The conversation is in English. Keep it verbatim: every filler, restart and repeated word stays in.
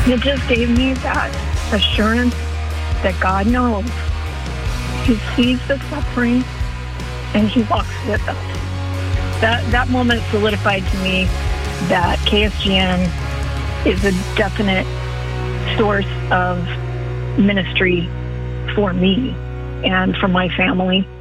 It just gave me that assurance that God knows. He sees the suffering and he walks with us. That, that moment solidified to me that K S G N is a definite source of ministry for me and for my family.